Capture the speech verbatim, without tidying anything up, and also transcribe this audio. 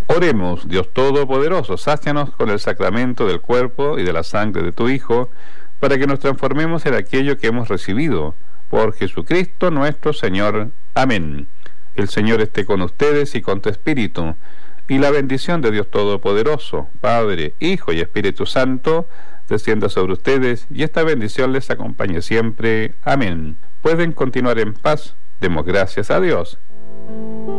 Oremos. Dios Todopoderoso, sácianos con el sacramento del cuerpo y de la sangre de tu Hijo, para que nos transformemos en aquello que hemos recibido. Por Jesucristo nuestro Señor. Amén. El Señor esté con ustedes y con tu espíritu, y la bendición de Dios Todopoderoso, Padre, Hijo y Espíritu Santo, descienda sobre ustedes, y esta bendición les acompañe siempre. Amén. Pueden continuar en paz. Demos gracias a Dios.